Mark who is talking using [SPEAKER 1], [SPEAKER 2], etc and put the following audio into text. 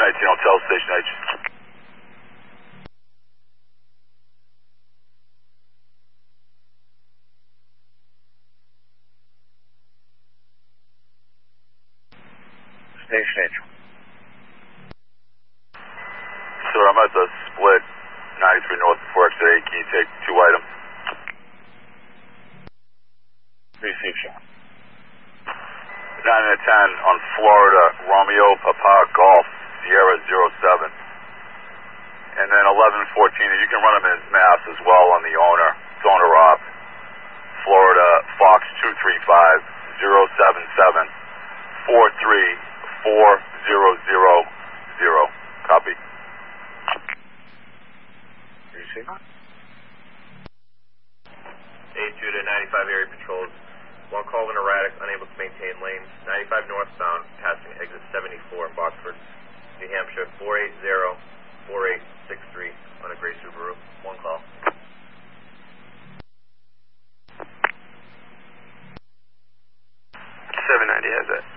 [SPEAKER 1] 719 Hotel Station H.
[SPEAKER 2] Station H.
[SPEAKER 1] So I'm at the split 93 North before exit 8. Can you take 2 items?
[SPEAKER 2] Receive, sir.
[SPEAKER 1] 9 and 10 on Florida, Romeo Papa Golf, Sierra 07. And then 11 and 14, and you can run them in mass as well on the owner. It's owner op. Florida, Fox 235 077 43400. Copy.
[SPEAKER 2] Receive.
[SPEAKER 3] A2 to 95 area patrols. One call when erratic, unable to maintain lanes. 95 northbound, passing exit 74 in Boxford, New Hampshire, 480-4863 on a gray Subaru. One call.
[SPEAKER 4] 790 has that.